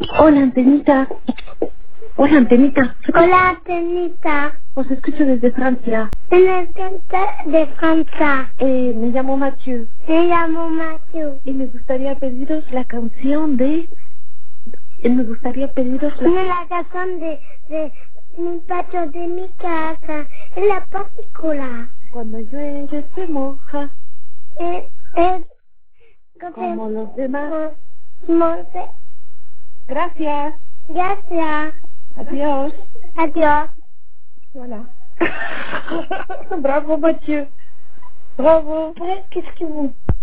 Hola, Antenita. Hola, Antenita. Hola, Antenita. Os escucho desde Francia. En el centro de Francia. Me llamo Mathieu. Me llamo Mathieu. Y me gustaría pediros la canción de... Me gustaría pediros En la canción de mi patio de mi casa. En la película. Cuando llueve se moja, Es como los demás. Monse. Gracias. Gracias. Adiós. Adiós. Voilà. Bravo, Mathieu. Bravo. Qu'est-ce que vous